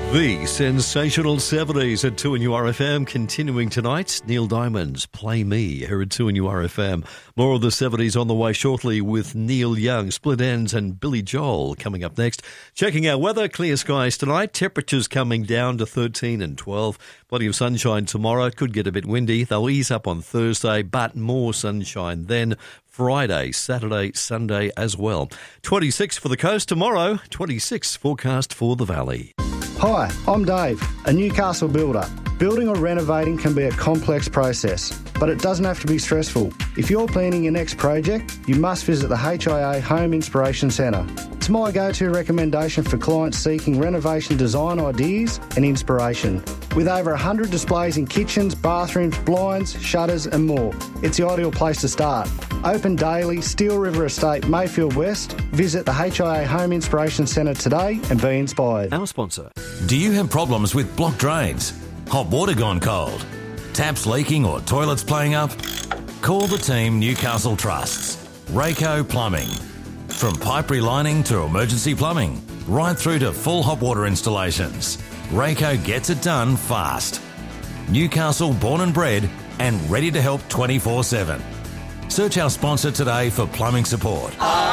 The sensational 70s at 2NURFM continuing tonight. Neil Diamond's Play Me here at 2NURFM. More of the 70s on the way shortly with Neil Young, Split Enz and Billy Joel coming up next. Checking our weather, clear skies tonight. Temperatures coming down to 13 and 12. Plenty of sunshine tomorrow. It could get a bit windy. They'll ease up on Thursday, but more sunshine then. Friday, Saturday, Sunday as well. 26 for the coast tomorrow. 26 forecast for the valley. Hi, I'm Dave, a Newcastle builder. Building or renovating can be a complex process, but it doesn't have to be stressful. If you're planning your next project, you must visit the HIA Home Inspiration Centre. It's my go-to recommendation for clients seeking renovation design ideas and inspiration. With over 100 displays in kitchens, bathrooms, blinds, shutters and more, it's the ideal place to start. Open daily, Steel River Estate, Mayfield West. Visit the HIA Home Inspiration Centre today and be inspired. Our sponsor. Do you have problems with blocked drains? Hot water gone cold? Taps leaking or toilets playing up? Call the team Newcastle trusts. Rayco Plumbing. From pipe relining to emergency plumbing, right through to full hot water installations, Rayco gets it done fast. Newcastle born and bred and ready to help 24/7. Search our sponsor today for plumbing support.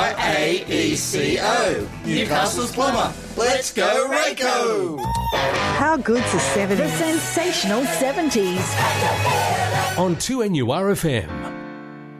RAECO, Newcastle's plumber. Let's go Rayco! How good's the 70s? The sensational 70s. On 2NURFM.